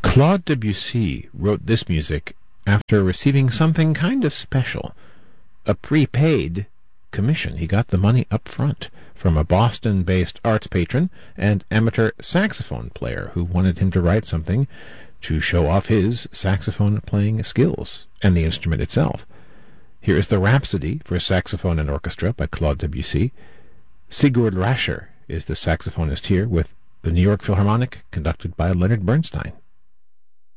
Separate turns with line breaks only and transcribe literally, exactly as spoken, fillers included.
Claude Debussy wrote this music after receiving something kind of special, a prepaid commission. He got the money up front from a Boston-based arts patron and amateur saxophone player who wanted him to write something to show off his saxophone-playing skills and the instrument itself. Here is the Rhapsody for saxophone and orchestra by Claude Debussy. Sigurd Rascher is the saxophonist here with the New York Philharmonic, conducted by Leonard Bernstein.